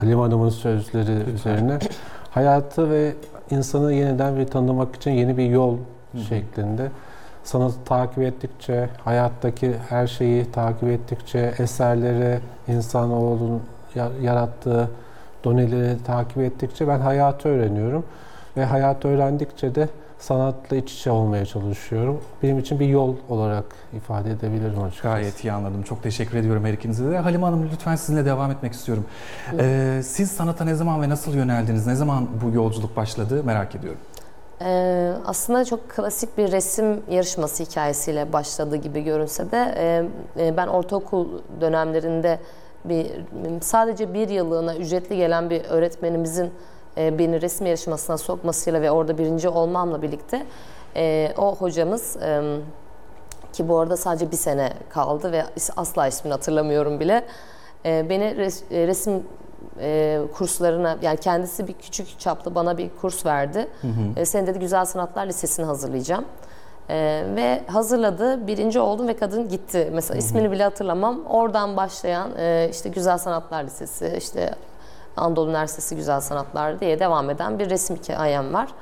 Halim Hanım'ın sözleri üzerine hayatı ve insanı yeniden bir tanımak için yeni bir yol şeklinde. Sanatı takip ettikçe, hayattaki her şeyi takip ettikçe, eserleri, insanoğlunun yarattığı doneleri takip ettikçe ben hayatı öğreniyorum. Ve hayatı öğrendikçe de sanatla iç içe olmaya çalışıyorum. Benim için bir yol olarak ifade edebilirim açıkçası. Gayet iyi anladım. Çok teşekkür ediyorum her ikinize de. Halime Hanım, lütfen sizinle devam etmek istiyorum. Siz sanata ne zaman ve nasıl yöneldiniz? Ne zaman bu yolculuk başladı merak ediyorum. Aslında çok klasik bir resim yarışması hikayesiyle başladığı gibi görünse de ben ortaokul dönemlerinde sadece bir yıllığına ücretli gelen bir öğretmenimizin beni resim yarışmasına sokmasıyla ve orada birinci olmamla birlikte o hocamız ki bu arada sadece bir sene kaldı ve asla ismini hatırlamıyorum bile, beni resim kurslarına, yani kendisi bir küçük çaplı bana bir kurs verdi. Seni dedi Güzel Sanatlar Lisesi'ne hazırlayacağım. Ve hazırladı, birinci oldum ve kadın gitti. Mesela ismini bile hatırlamam. Oradan başlayan işte Güzel Sanatlar Lisesi, işte Anadolu Üniversitesi Güzel Sanatlar diye devam eden bir resim hikayem var.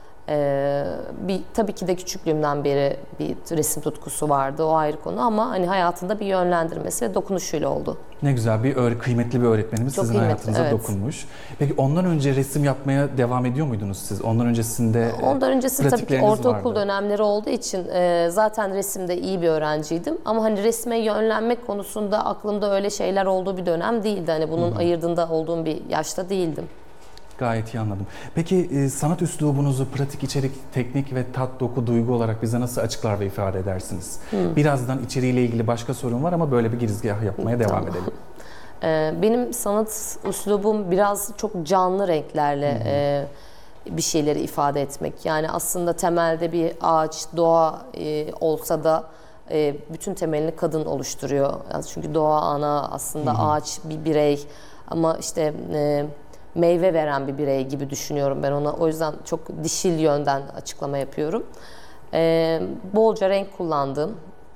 Tabii ki de küçüklüğümden beri bir resim tutkusu vardı, o ayrı konu, ama hani hayatında bir yönlendirmesi ve dokunuşuyla oldu. Ne güzel, kıymetli bir öğretmenimiz çok sizin hayatınıza dokunmuş. Peki ondan önce resim yapmaya devam ediyor muydunuz siz? Ondan öncesinde tabii ki ortaokul dönemleri olduğu için zaten resimde iyi bir öğrenciydim. Ama hani resme yönlenmek konusunda aklımda öyle şeyler olduğu bir dönem değildi. Hani bunun ayırdığında olduğum bir yaşta değildim. Gayet iyi anladım. Peki sanat üslubunuzu pratik, içerik, teknik ve tat, doku, duygu olarak bize nasıl açıklar ve ifade edersiniz? Birazdan içeriğiyle ilgili başka sorun var ama böyle bir girizgah yapmaya devam edelim. Benim sanat üslubum biraz çok canlı renklerle bir şeyleri ifade etmek. Yani aslında temelde bir ağaç, doğa olsa da bütün temelini kadın oluşturuyor. Yani çünkü doğa ana, aslında ağaç bir birey, ama işte meyve veren bir birey gibi düşünüyorum ben ona. O yüzden çok dişil yönden açıklama yapıyorum. Bolca renk kullandığım,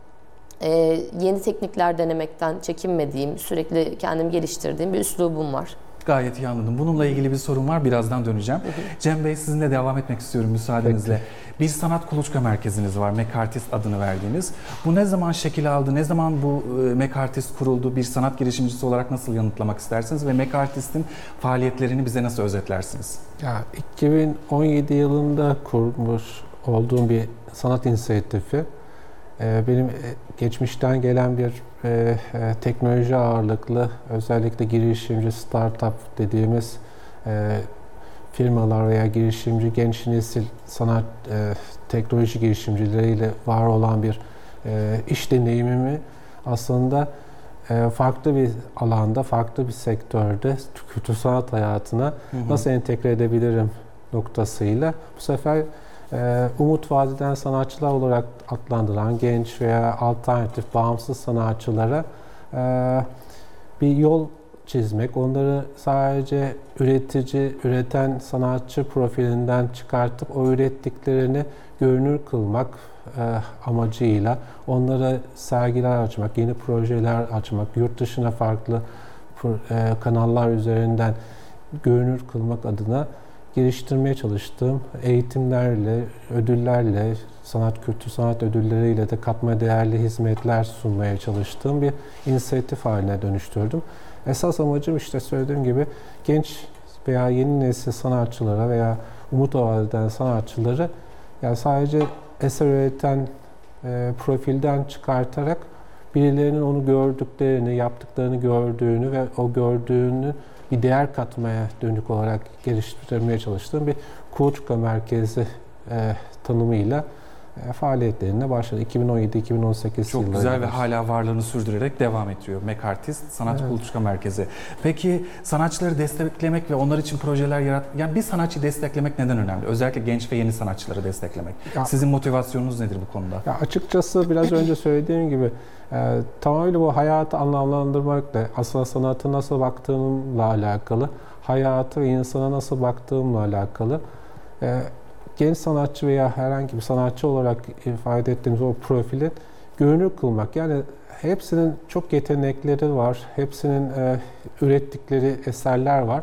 yeni teknikler denemekten çekinmediğim, sürekli kendimi geliştirdiğim bir üslubum var. Gayet iyi anladım. Bununla ilgili bir sorun var. Birazdan döneceğim. Cem Bey, sizinle devam etmek istiyorum müsaadenizle. Bir sanat kuluçka merkeziniz var. Mekartist adını verdiğiniz. Bu ne zaman şekil aldı? Ne zaman bu Mekartist kuruldu? Bir sanat girişimcisi olarak nasıl yanıtlamak istersiniz? Ve Mekartist'in faaliyetlerini bize nasıl özetlersiniz? 2017 yılında kurmuş olduğum bir sanat inisiyatifi. Benim geçmişten gelen bir teknoloji ağırlıklı, özellikle girişimci, startup dediğimiz firmalar veya girişimci, genç nesil sanat, teknoloji girişimcileriyle var olan bir iş deneyimimi aslında farklı bir alanda, farklı bir sektörde kültür sanat hayatına nasıl entegre edebilirim noktasıyla bu sefer umut vadeden sanatçılar olarak adlandıran genç veya alternatif, bağımsız sanatçılara bir yol çizmek, onları sadece üreten sanatçı profilinden çıkartıp o ürettiklerini görünür kılmak amacıyla onlara sergiler açmak, yeni projeler açmak, yurt dışına farklı kanallar üzerinden görünür kılmak adına geliştirmeye çalıştığım eğitimlerle, ödüllerle, kültür sanat ödülleriyle de katma değerli hizmetler sunmaya çalıştığım bir inisiyatif haline dönüştürdüm. Esas amacım işte söylediğim gibi genç veya yeni nesil sanatçılara veya umut vadeden sanatçıları yani sadece eser üreten profilden çıkartarak birilerinin onu gördüklerini, yaptıklarını gördüğünü ve o gördüğünü bir değer katmaya dönük olarak geliştirmeye çalıştığım bir kuluçka merkezi tanımıyla faaliyetlerine başladı. 2017-2018 yıllarında. Çok güzel ve hala varlığını sürdürerek devam ediyor. Mekartist Sanat Kuluçka Merkezi. Peki sanatçıları desteklemek ve onlar için projeler yani bir sanatçıyı desteklemek neden önemli? Özellikle genç ve yeni sanatçıları desteklemek. Sizin motivasyonunuz nedir bu konuda? Açıkçası biraz önce söylediğim gibi tamamıyla bu hayatı anlamlandırmakla, aslında sanatı nasıl baktığımla alakalı, hayatı ve insana nasıl baktığımla alakalı. Genç sanatçı veya herhangi bir sanatçı olarak ifade ettiğimiz o profili görünür kılmak. Yani hepsinin çok yetenekleri var. Hepsinin ürettikleri eserler var.